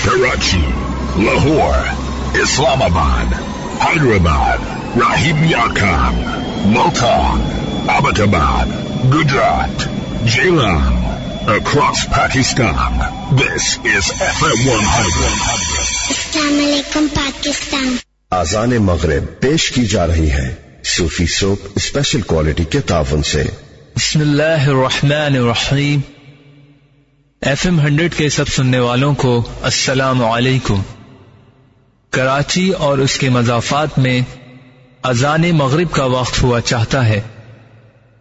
Karachi, Lahore, Islamabad, Hyderabad, Rahim Yakab, Multan, Abbottabad, Gujarat, Jailam, across Pakistan. This is FM 100. Assalamu alaikum Pakistan. आज़ान मगरिब पेश की जा रही है सूफी सोप स्पेशल क्वालिटी के तावन से। बिस्मिल्लाहिर्रहमानिर्रहीम। FM 100 के सब सुनने वालों को अस्सलामु अलैकुम। कराची और उसके मज़ाफ़ात में अज़ान मगरिब का वक्त हुआ चाहता है।